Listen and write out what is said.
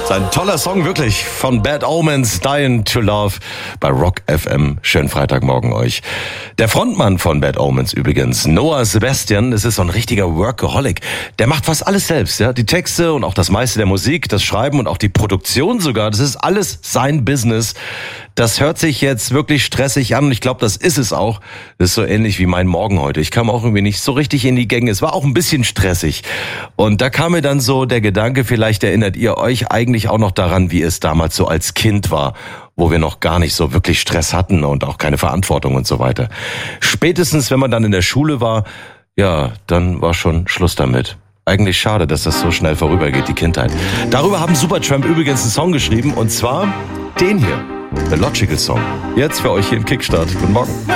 Ein toller Song, wirklich, von Bad Omens, Dying to Love, bei Rock FM. Schönen Freitagmorgen euch. Der Frontmann von Bad Omens übrigens, Noah Sebastian, das ist so ein richtiger Workaholic. Der macht fast alles selbst, ja. Die Texte und auch das meiste der Musik, das Schreiben und auch die Produktion sogar, das ist alles sein Business. Das hört sich jetzt wirklich stressig an und ich glaube, das ist es auch. Das ist so ähnlich wie mein Morgen heute. Ich kam auch irgendwie nicht so richtig in die Gänge. Es war auch ein bisschen stressig. Und da kam mir dann so der Gedanke, vielleicht erinnert ihr euch eigentlich auch noch daran, wie es damals so als Kind war, wo wir noch gar nicht so wirklich Stress hatten und auch keine Verantwortung und so weiter. Spätestens, wenn man dann in der Schule war, ja, dann war schon Schluss damit. Eigentlich schade, dass das so schnell vorübergeht, die Kindheit. Darüber haben Supertramp übrigens einen Song geschrieben, und zwar den hier. The Logical Song. Jetzt für euch hier im Kickstart. Guten Morgen.